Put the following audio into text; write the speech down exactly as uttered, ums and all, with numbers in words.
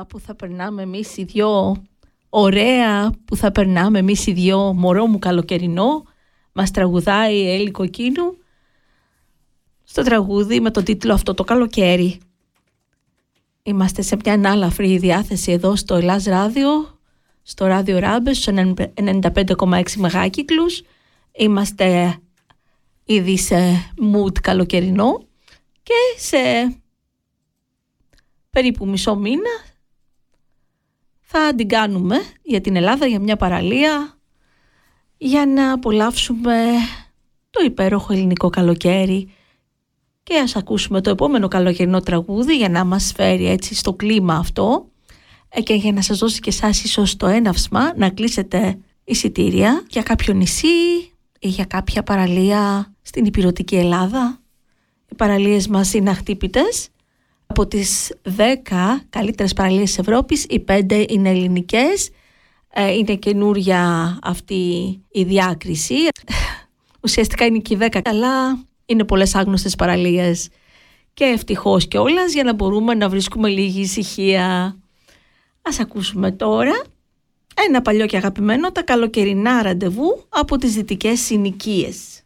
ωραία που θα περνάμε εμείς οι δυο, ωραία που θα περνάμε εμείς οι δυο, μωρό μου καλοκαιρινό, μας τραγουδάει η Έλλη Κοκκίνου στο τραγούδι με τον τίτλο αυτό, το καλοκαίρι. Είμαστε σε μια ανάλαφρη διάθεση εδώ στο Ελλάς Ράδιο, στο Ράδιο Ράμπες, στους ενενήντα πέντε κόμμα έξι μεγάκυκλους. Είμαστε ήδη σε mood καλοκαιρινό και σε περίπου μισό μήνα θα την κάνουμε για την Ελλάδα, για μια παραλία, για να απολαύσουμε το υπέροχο ελληνικό καλοκαίρι. Και ας ακούσουμε το επόμενο καλοκαιρινό τραγούδι για να μας φέρει έτσι στο κλίμα αυτό και για να σας δώσει και εσάς ίσως το έναυσμα να κλείσετε εισιτήρια για κάποιο νησί ή για κάποια παραλία στην ηπειρωτική Ελλάδα. Οι παραλίες μας είναι αχτύπητες. Από τις δέκα καλύτερες παραλίες της Ευρώπης, οι πέντε είναι ελληνικές. Είναι καινούρια αυτή η διάκριση. Ουσιαστικά είναι και οι δέκα, αλλά είναι πολλές άγνωστες παραλίες και ευτυχώς κιόλας για να μπορούμε να βρίσκουμε λίγη ησυχία. Ας ακούσουμε τώρα ένα παλιό και αγαπημένο, τα καλοκαιρινά ραντεβού από τις δυτικές συνοικίες.